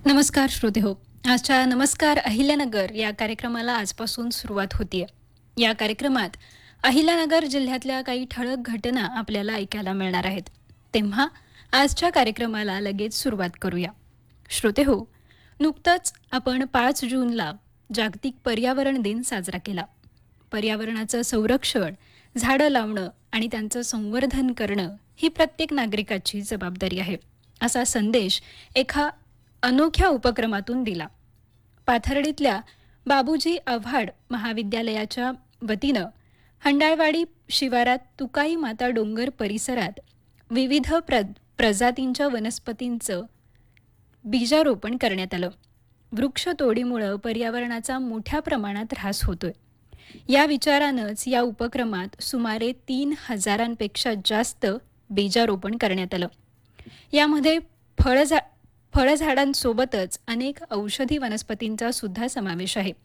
नमस्कार श्रोते हो. आजच्या नमस्कार अहिल्यानगर या कार्यक्रमाला आजपासून सुरुवात होतीये. या कार्यक्रमात अहिल्यानगर जिल्ह्यातल्या काही ठळक घटना आपल्याला ऐकायला मिळणार आहेत. तेव्हा आजच्या कार्यक्रमाला लगेच सुरुवात करूया. श्रोते हो, नुकतंच आपण 5 जूनला जागतिक पर्यावरण दिन साजरा केला. पर्यावरणाचं संरक्षण, झाडं लावणं आणि त्यांचं संवर्धन करणं ही प्रत्येक नागरिकाची जबाबदारी आहे, असा संदेश एका अनोख्या उपक्रमातून दिला. पाथर्डीतल्या बाबूजी आव्हाड महाविद्यालयाच्या वतीनं हंडाळवाडी शिवारात तुकाई माता डोंगर परिसरात विविध प्रजातींच्या वनस्पतींचं बीजारोपण करण्यात आलं. वृक्षतोडीमुळं पर्यावरणाचा मोठ्या प्रमाणात ऱ्हास होतोय. या विचारानंच या उपक्रमात सुमारे 3,000पेक्षा जास्त बीजारोपण करण्यात आलं. यामध्ये फळझाडांसोबतच अनेक औषधी वनस्पतींचा सुद्धा समावेश आहे.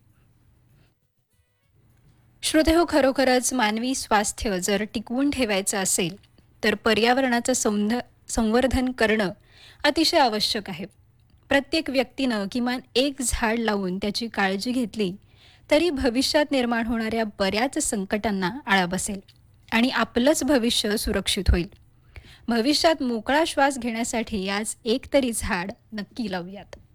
श्रोते हो, खरोखरच मानवी स्वास्थ्य जर टिकवून ठेवायचं असेल तर पर्यावरणाचं संवर्धन करणं अतिशय आवश्यक आहे. प्रत्येक व्यक्तीनं किमान एक झाड लावून त्याची काळजी घेतली तरी भविष्यात निर्माण होणाऱ्या बऱ्याच संकटांना आळा बसेल आणि आपलंच भविष्य सुरक्षित होईल. भविष्यात मोकळा श्वास घेण्यासाठी आज एक तरी झाड नक्की लावूयात.